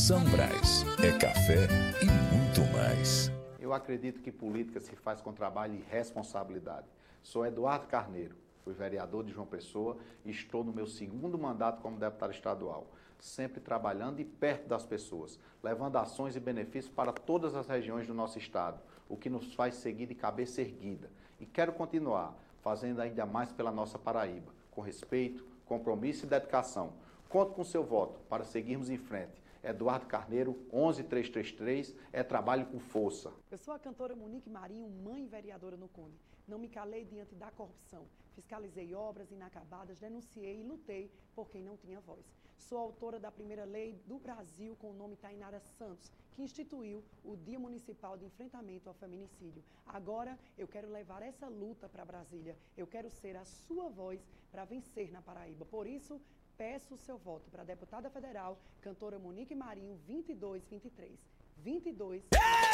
São Brás é café e muito mais. Eu acredito que política se faz com trabalho e responsabilidade. Sou Eduardo Carneiro, fui vereador de João Pessoa e estou no meu segundo mandato como deputado estadual, sempre trabalhando e perto das pessoas, levando ações e benefícios para todas as regiões do nosso estado, o que nos faz seguir de cabeça erguida. E quero continuar fazendo ainda mais pela nossa Paraíba, com respeito, compromisso e dedicação. Conto com seu voto para seguirmos em frente. Eduardo Carneiro, 11333, é trabalho com força. Eu sou a cantora Monique Marinho, mãe vereadora no Conde. Não me calei diante da corrupção. Fiscalizei obras inacabadas, denunciei e lutei por quem não tinha voz. Sou autora da primeira lei do Brasil com o nome Tainara Santos, que instituiu o Dia Municipal de Enfrentamento ao Feminicídio. Agora eu quero levar essa luta para Brasília. Eu quero ser a sua voz para vencer na Paraíba. Por isso, peço o seu voto para a deputada federal, cantora Monique Marinho, 2223. 22.